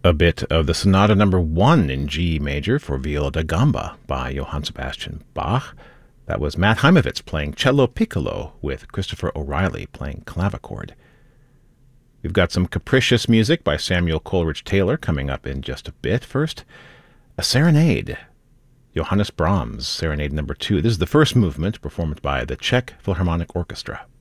A bit of the Sonata Number 1 in G major for viola da gamba by Johann Sebastian Bach. That was Matt Heimovitz playing cello piccolo with Christopher O'Reilly playing clavichord. We've got some capricious music by Samuel Coleridge Taylor coming up in just a bit. First, a serenade. Johannes Brahms, Serenade Number 2. This is the first movement performed by the Czech Philharmonic Orchestra.